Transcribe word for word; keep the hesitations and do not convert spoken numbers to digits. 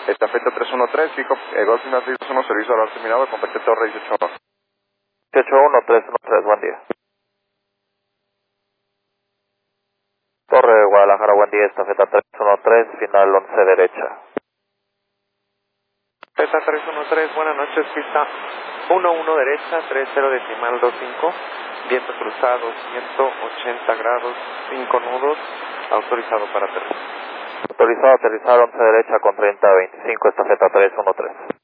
Estafeta tres uno tres, fijo, eh, Golf Final seis uno, servicio oral terminado, contacte Torre dieciocho uno. dieciocho uno tres uno tres, buen día. Torre Guadalajara, buen día, estafeta tres uno tres, final once derecha. Estafeta tres uno tres, buenas noches, pista uno uno derecha, tres cero decimal dos cinco, viento cruzado ciento ochenta grados, cinco nudos, autorizado para aterrizar. Autorizado aterrizar once derecha con treinta veinticinco, estafeta tres uno tres.